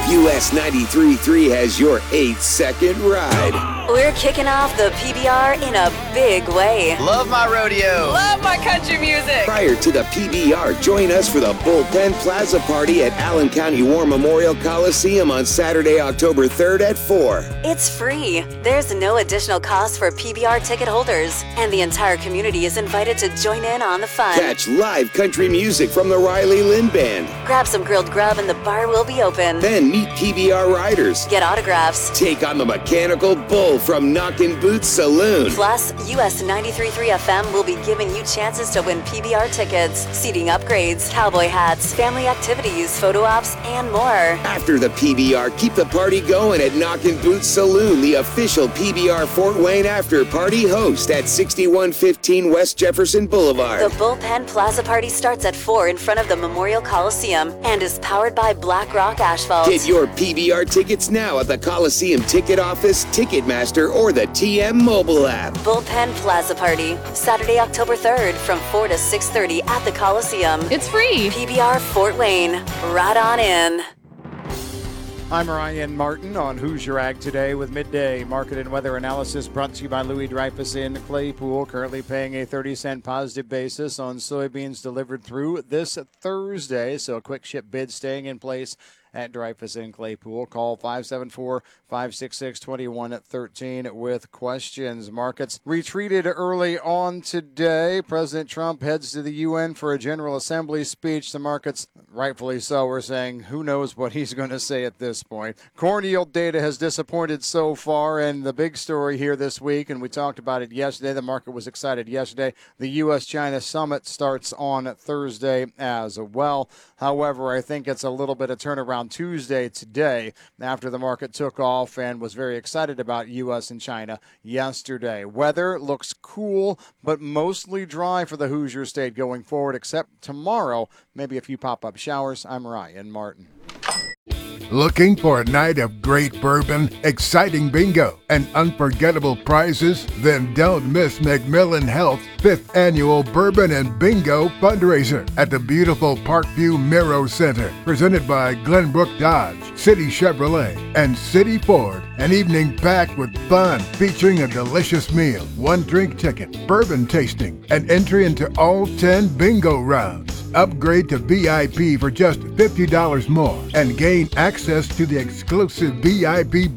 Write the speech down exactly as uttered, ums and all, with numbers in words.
U S ninety-three point three has your eight-second ride. We're kicking off the P B R in a big way. Love my rodeo. Love my country music. Prior to the P B R, join us for the Bullpen Plaza Party at Allen County War Memorial Coliseum on Saturday, October third at four. It's free. There's no additional cost for P B R ticket holders, and the entire community is invited to join in on the fun. Catch live country music from the Riley Lynn Band. Grab some grilled grub and the bar will be open. Then meet P B R riders. Get autographs. Take on the Mechanical Bull from Knockin' Boots Saloon. Plus, U S ninety-three point three F M will be giving you chances to win P B R tickets, seating upgrades, cowboy hats, family activities, photo ops, and more. After the P B R, keep the party going at Knockin' Boots Saloon, the official P B R Fort Wayne after party host at sixty-one fifteen West Jefferson Boulevard. The Bullpen Plaza Party starts at four in front of the Memorial Coliseum and is powered by Black Rock Asphalt. Get your P B R tickets now at the Coliseum Ticket Office, Ticketmaster, or the T M mobile app. Bullpen Plaza Party, Saturday, October third from four to six thirty at the Coliseum. It's free. P B R Fort Wayne. Right on in. I'm Ryan Martin on Who's Your Ag Today with Midday Market and Weather Analysis brought to you by Louis Dreyfus in Claypool, currently paying a thirty cent positive basis on soybeans delivered through this Thursday. So a quick ship bid staying in place at Dreyfus in Claypool. Call five seven four, five six six, two one one three with questions. Markets retreated early on today. President Trump heads to the U N for a General Assembly speech. The markets, rightfully so, are saying who knows what he's going to say at this point. Corn yield data has disappointed so far, and the big story here this week, and we talked about it yesterday, the market was excited yesterday, the U S China summit starts on Thursday as well. However, I think it's a little bit of turnaround Tuesday today after the market took off and was very excited about U S and China yesterday. Weather looks cool, but mostly dry for the Hoosier State going forward, except tomorrow, maybe a few pop-up showers. I'm Ryan Martin. Looking for a night of great bourbon, exciting bingo, and unforgettable prizes? Then don't miss McMillan Health's fifth annual Bourbon and Bingo fundraiser at the beautiful Parkview Miro Center, presented by Glenbrook Dodge, City Chevrolet, and City Ford. An evening packed with fun, featuring a delicious meal, one drink ticket, bourbon tasting, and entry into all ten bingo rounds. Upgrade to V I P for just fifty dollars more and gain access to the exclusive V I P